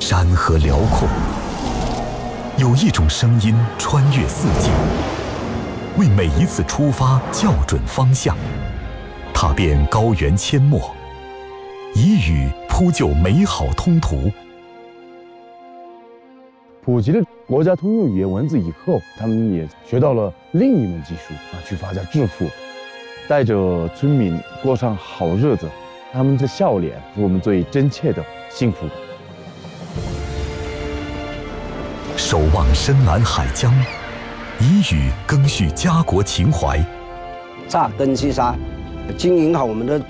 山河辽阔，有一种声音穿越四季，为每一次出发校准方向，踏遍高原阡陌，以语铺就美好通途。 普及了国家通用语言文字以后，他们也学到了另一门技术去发家致富，带着村民过上好日子。他们的笑脸是我们最真切的幸福。 守望深蓝海疆，以语赓续家国情怀。 扎根西沙，经营好我们的